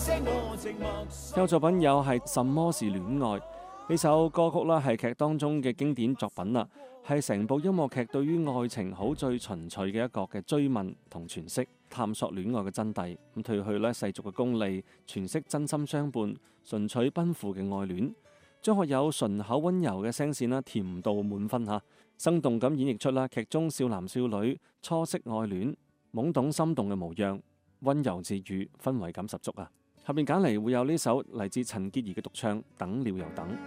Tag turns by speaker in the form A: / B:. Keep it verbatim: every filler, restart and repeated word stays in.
A: 有作品有係《什麼是戀愛》呢首歌曲啦，係劇當中嘅經典作品啦，係成部音樂劇對於愛情好最純粹嘅一個嘅追問同詮釋，探索戀愛嘅真諦，咁褪去咧世俗嘅功利，詮釋真心相伴、純粹奔赴嘅愛戀。張學友順口溫柔嘅聲線啦，甜度滿分吓，生動咁演繹出啦劇中少男少女初識愛戀、懵懂心動嘅模樣，溫柔治愈，氛圍感十足啊！下面揀嚟會有呢首嚟自陳潔儀嘅獨唱《等了又等》。